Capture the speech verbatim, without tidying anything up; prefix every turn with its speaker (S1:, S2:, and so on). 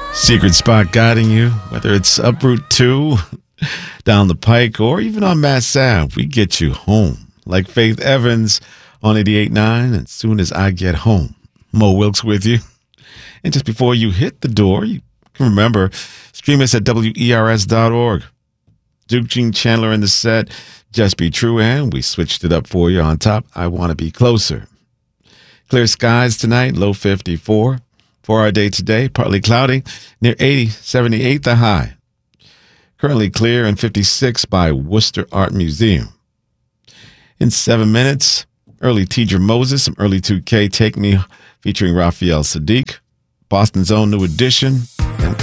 S1: Secret spot guiding you, whether it's up Route two, down the pike, or even on Mass Ave, we get you home. Like Faith Evans on eighty-eight point nine, as soon as I get home. Mo Wilkes with you. And just before you hit the door, you can remember, stream us at W E R S dot org. Duke Gene Chandler in the set, Just Be True, and we switched it up for you on top, I Want to Be Closer. Clear skies tonight, low fifty-four. For our day today, partly cloudy, near eighty, seventy-eight the high. Currently clear and fifty-six by Worcester Art Museum. In seven minutes, early Teacher Moses, some early two K Take Me featuring Raphael Sadiq. Boston's own New Edition,